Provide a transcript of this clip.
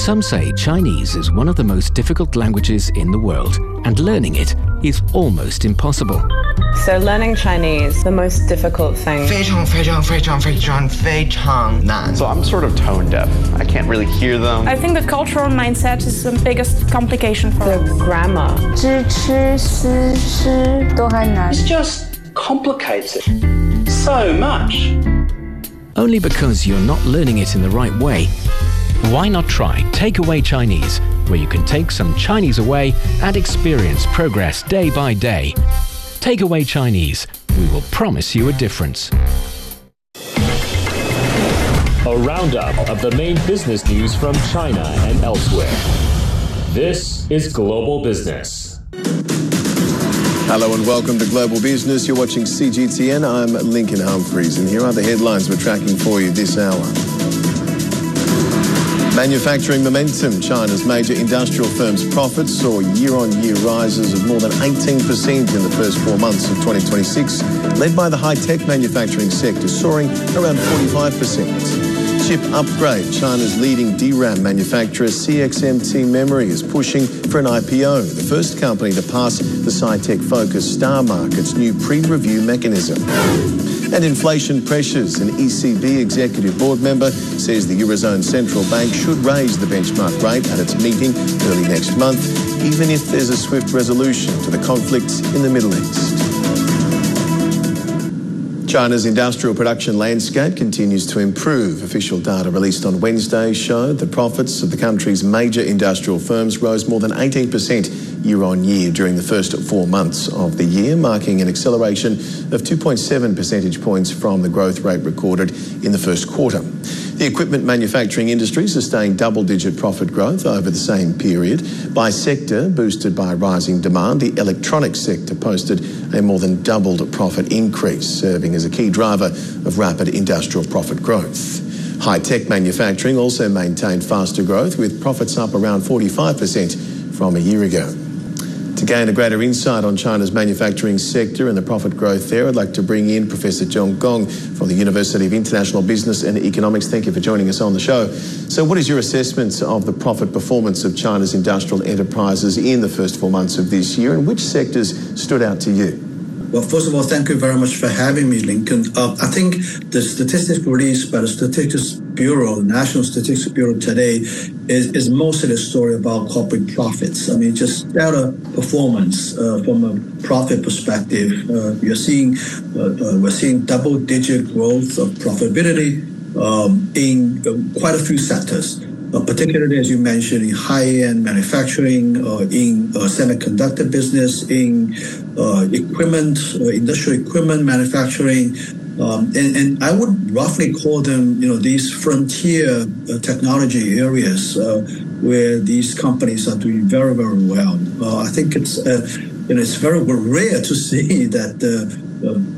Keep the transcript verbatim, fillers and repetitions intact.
Some say Chinese is one of the most difficult languages in the world, and learning it is almost impossible. So learning Chinese, the most difficult thing. 非常非常非常非常非常难. So I'm sort of tone deaf. I can't really hear them. I think the cultural mindset is the biggest complication for the us. grammar. 知吃思诗都很难. It's just complicated so much. Only because you're not learning it in the right way. Why not try Takeaway Chinese, where you can take some Chinese away and experience progress day by day. Takeaway Chinese. We will promise you a difference. A roundup of the main business news from China and elsewhere. This is Global Business. Hello and welcome to Global Business. You're watching C G T N. I'm Lincoln Humphreys, and here are the headlines we're tracking for you this hour. Manufacturing momentum. China's major industrial firms' profits saw year-on-year rises of more than eighteen percent in the first four months of twenty twenty-six, led by the high-tech manufacturing sector, soaring around forty-five percent. Chip upgrade. China's leading D RAM manufacturer C X M T Memory is pushing for an I P O, the first company to pass the Sci-Tech-focused Star Market's new pre-review mechanism. And inflation pressures. An E C B executive board member says the Eurozone Central Bank should raise the benchmark rate at its meeting early next month, even if there's a swift resolution to the conflict in the Middle East. China's industrial production landscape continues to improve. Official data released on Wednesday showed the profits of the country's major industrial firms rose more than eighteen percent year on year during the first four months of the year, marking an acceleration of two point seven percentage points from the growth rate recorded in the first quarter. The equipment manufacturing industry sustained double-digit profit growth over the same period. By sector, boosted by rising demand, the electronics sector posted a more than doubled profit increase, serving as a key driver of rapid industrial profit growth. High-tech manufacturing also maintained faster growth, with profits up around forty-five percent from a year ago. To gain a greater insight on China's manufacturing sector and the profit growth there, I'd like to bring in Professor John Gong from the University of International Business and Economics. Thank you for joining us on the show. So what is your assessment of the profit performance of China's industrial enterprises in the first four months of this year, and which sectors stood out to you? Well, first of all, thank you very much for having me, Lincoln. Uh, I think the statistics released by the Statistics Bureau, the National Statistics Bureau today, is, is mostly a story about corporate profits. I mean, just stellar performance uh, from a profit perspective. Uh, you're seeing, uh, uh, we're seeing double-digit growth of profitability um, in uh, quite a few sectors. Uh, particularly, as you mentioned, in high-end manufacturing, uh, in uh, semiconductor business, in uh, equipment, uh, industrial equipment manufacturing, um, and, and I would roughly call them, you know, these frontier uh, technology areas uh, where these companies are doing very, very well. Uh, I think it's, uh, you know, it's very rare to see that. Uh, uh,